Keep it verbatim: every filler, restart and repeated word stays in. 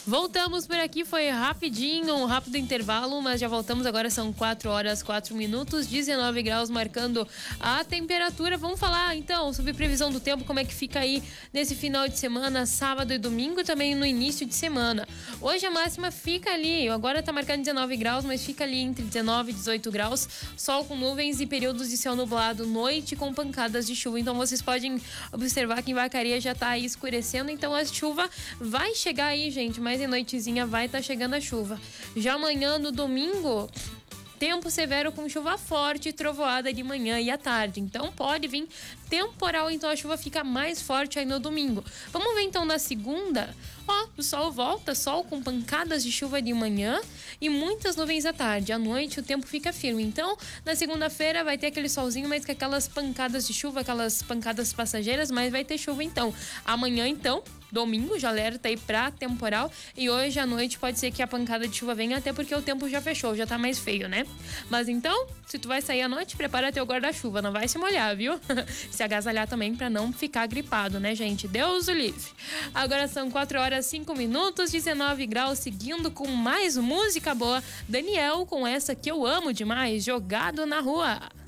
Voltamos por aqui, foi rapidinho, um rápido intervalo, mas já voltamos. Agora são quatro horas, quatro minutos, dezenove graus marcando a temperatura. Vamos falar então sobre previsão do tempo, como é que fica aí nesse final de semana, sábado e domingo, e também no início de semana. Hoje a máxima fica ali, agora tá marcando dezenove graus, mas fica ali entre dezenove e dezoito graus, sol com nuvens e períodos de céu nublado, noite com pancadas de chuva. Então vocês podem observar que em Vacaria já tá aí escurecendo, então a chuva vai chegar aí, gente, mas de noitezinha vai estar tá chegando a chuva. Já amanhã, no domingo, tempo severo com chuva forte e trovoada de manhã e à tarde. Então pode vir temporal, então a chuva fica mais forte aí no domingo. Vamos ver então na segunda. Ó, o sol volta, sol com pancadas de chuva de manhã e muitas nuvens à tarde. À noite o tempo fica firme. Então, na segunda-feira vai ter aquele solzinho, mas com aquelas pancadas de chuva, aquelas pancadas passageiras, mas vai ter chuva então. Amanhã, então, domingo, já alerta aí pra temporal. E hoje à noite pode ser que a pancada de chuva venha, até porque o tempo já fechou, já tá mais feio, né? Mas então, se tu vai sair à noite, prepara teu guarda-chuva, não vai se molhar, viu? Se agasalhar também pra não ficar gripado, né, gente? Deus o livre. Agora são quatro horas, cinco minutos, dezenove graus, seguindo com mais música boa. Daniel com essa que eu amo demais, Jogado na Rua.